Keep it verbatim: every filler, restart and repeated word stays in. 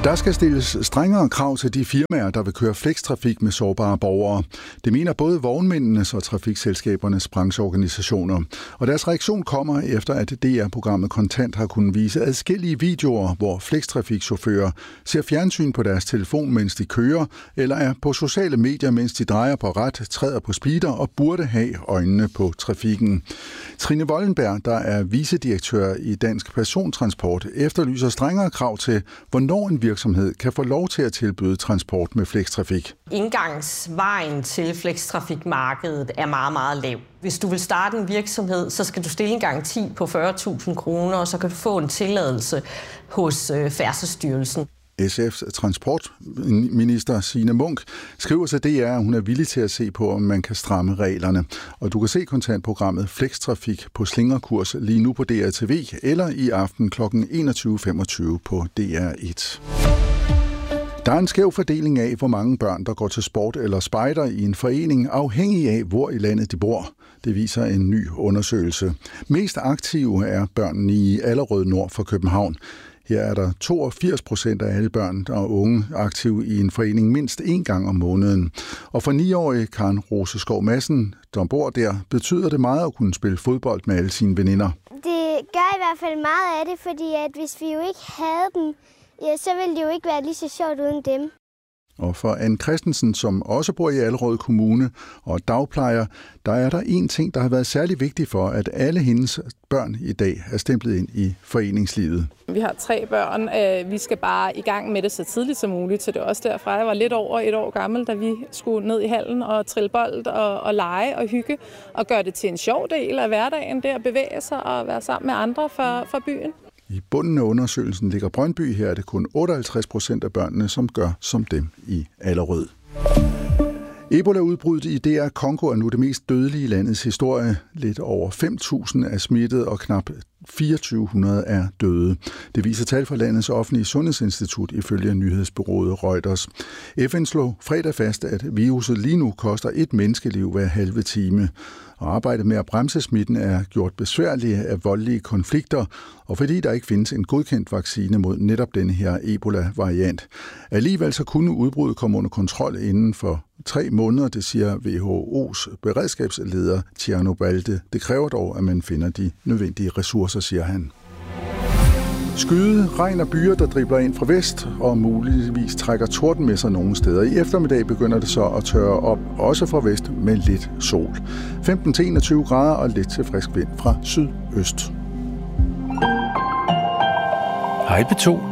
Der skal stilles strengere krav til de firmaer, der vil køre flextrafik med sårbare borgere. Det mener både vognmændenes og trafikselskabernes brancheorganisationer. Og deres reaktion kommer efter, at D R-programmet Kontant har kunnet vise adskillige videoer, hvor flextrafikchauffører ser fjernsyn på deres telefon, mens de kører, eller er på sociale medier, mens de drejer på ret, træder på speeder og burde have øjnene på trafikken. Trine Wollenberg, der er vicedirektør i Dansk Persontransport, efterlyser strengere krav til, hvornår en virksomhed kan få lov til at tilbyde transport med flextrafik. Indgangsvejen til flextrafikmarkedet er meget, meget lav. Hvis du vil starte en virksomhed, så skal du stille en garanti på fyrre tusind kroner, og så kan du få en tilladelse hos Færdselsstyrelsen. S F's transportminister Signe Munk skriver til D R, at hun er villig til at se på, om man kan stramme reglerne. Og du kan se kontantprogrammet Flextrafik på slingerkurs lige nu på D R T V eller i aften kl. enogtyve femogtyve på D R et. Der er en skæv fordeling af, hvor mange børn, der går til sport eller spejder i en forening, afhængig af, hvor i landet de bor. Det viser en ny undersøgelse. Mest aktive er børnene i Allerød nord for København. Her er der toogfirs procent af alle børn og unge aktive i en forening mindst én gang om måneden. Og for niårige Karen Roseskov Madsen, der bor der, betyder det meget at kunne spille fodbold med alle sine veninder. Det gør i hvert fald meget af det, fordi at hvis vi jo ikke havde dem, ja, så ville det jo ikke være lige så sjovt uden dem. Og for Anne Christensen, som også bor i Allerød Kommune og dagplejer, der er der en ting, der har været særlig vigtig for, at alle hendes børn i dag er stemplet ind i foreningslivet. Vi har tre børn. Vi skal bare i gang med det så tidligt som muligt, så det er også derfra. Jeg var lidt over et år gammel, da vi skulle ned i hallen og trille bold og, og lege og hygge og gøre det til en sjov del af hverdagen, det at bevæge sig og være sammen med andre fra, fra byen. I bunden af undersøgelsen ligger Brøndby. Her er det kun otteoghalvtreds procent af børnene, som gør som dem i Allerød. Ebola-udbruddet i D R Congo er nu det mest dødelige i landets historie. Lidt over fem tusind er smittet, og knap fireogtyve hundrede er døde. Det viser tal fra landets offentlige sundhedsinstitut ifølge nyhedsbureauet Reuters. F N slog fredag fast, at viruset lige nu koster et menneskeliv hver halve time. Og arbejdet med at bremse smitten er gjort besværligt af voldelige konflikter, og fordi der ikke findes en godkendt vaccine mod netop denne her Ebola-variant. Alligevel så kunne udbruddet komme under kontrol inden for tre måneder, det siger W H O's beredskabsleder Tjerno Balde. Det kræver dog, at man finder de nødvendige ressourcer, siger han. Skyde, regn og byer, der dribler ind fra vest, og muligvis trækker torden med sig nogle steder. I eftermiddag begynder det så at tørre op, også fra vest med lidt sol. femten til enogtyve grader og lidt til frisk vind fra sydøst. Hej P to.